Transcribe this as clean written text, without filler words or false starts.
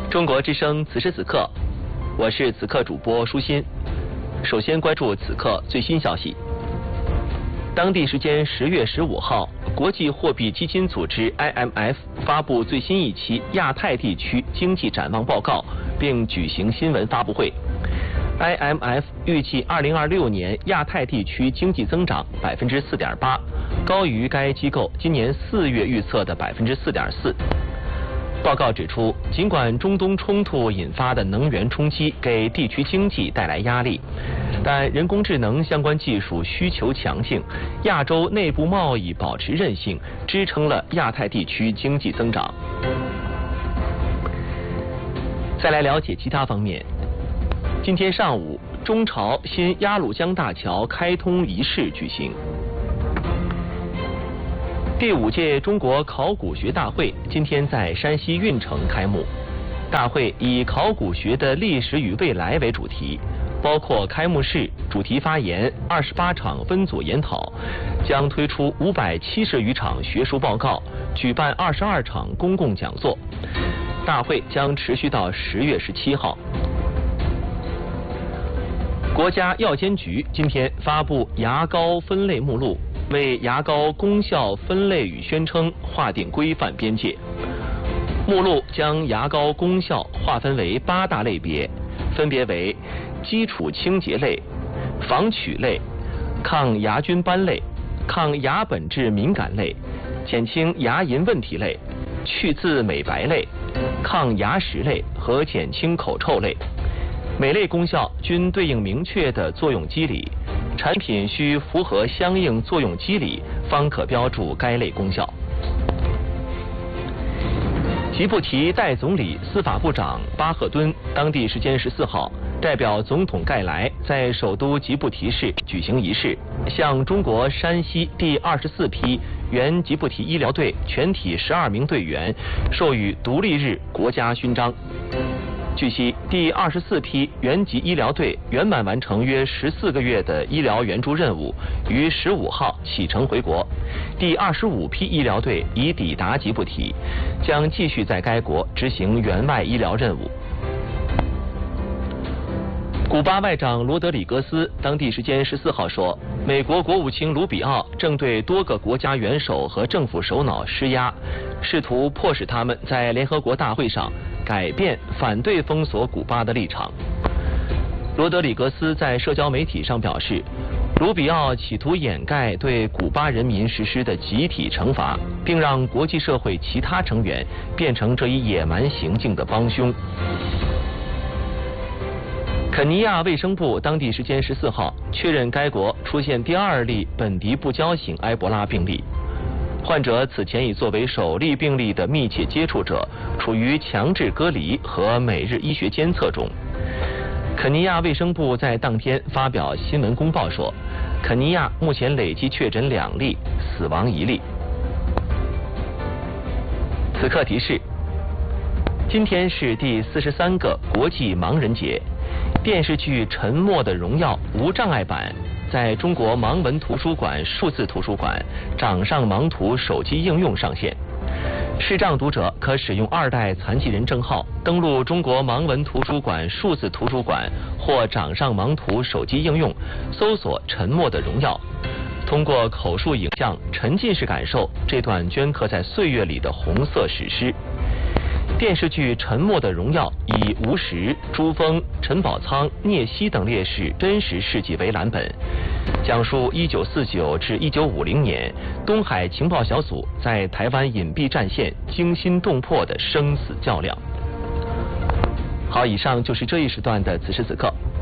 中国之声此时此刻，我是此刻主播舒心。首先关注此刻最新消息。当地时间10月15号，国际货币基金组织 IMF 发布最新一期亚太地区经济展望报告，并举行新闻发布会。IMF 预计2026年亚太地区经济增长4.8%，高于该机构今年4月预测的4.4%。报告指出，尽管中东冲突引发的能源冲击给地区经济带来压力，但人工智能相关技术需求强劲，亚洲内部贸易保持韧性，支撑了亚太地区经济增长。再来了解其他方面。今天上午，中朝新鸭绿江大桥开通仪式举行。第5届中国考古学大会今天在山西运城开幕。大会以考古学的历史与未来为主题，包括开幕式、主题发言、28场分组研讨，将推出570余场学术报告，举办22场公共讲座。大会将持续到10月17号。国家药监局今天发布牙膏分类目录，为牙膏功效分类与宣称划定规范边界。目录将牙膏功效划分为8大类别，分别为基础清洁类、防龋类、抗牙菌斑类、抗牙本质敏感类、减轻牙龈问题类、去渍美白类、抗牙石类和减轻口臭类。每类功效均对应明确的作用机理，产品需符合相应作用机理，方可标注该类功效。吉布提代总理、司法部长巴赫敦当地时间14号代表总统盖莱在首都吉布提市举行仪式，向中国山西第24批原吉布提医疗队全体12名队员授予独立日国家勋章。据悉，第24批原吉医疗队圆满完成约14个月的医疗援助任务，于15号启程回国。第25批医疗队已抵达吉布提，将继续在该国执行援外医疗任务。古巴外长罗德里格斯当地时间14号说，美国国务卿卢比奥正对多个国家元首和政府首脑施压，试图迫使他们在联合国大会上改变反对封锁古巴的立场。罗德里格斯在社交媒体上表示，卢比奥企图掩盖对古巴人民实施的集体惩罚，并让国际社会其他成员变成这一野蛮行径的帮凶。肯尼亚卫生部当地时间14号确认该国出现第2例本地不交型埃博拉病例，患者此前已作为首例病例的密切接触者，处于强制隔离和每日医学监测中。肯尼亚卫生部在当天发表新闻公报说，肯尼亚目前累计确诊2例，死亡1例。此刻提示，今天是第43个国际盲人节。电视剧《沉默的荣耀》无障碍版在中国盲文图书馆数字图书馆掌上盲图手机应用上线，视障读者可使用2代残疾人证号登录中国盲文图书馆数字图书馆或掌上盲图手机应用，搜索《沉默的荣耀》，通过口述影像沉浸式感受这段镌刻在岁月里的红色史诗。电视剧《沉默的荣耀》以吴石、朱峰、陈宝仓、聂曦等烈士真实事迹为蓝本，讲述1949至1950年东海情报小组在台湾隐蔽战线惊心动魄的生死较量。好，以上就是这一时段的此时此刻。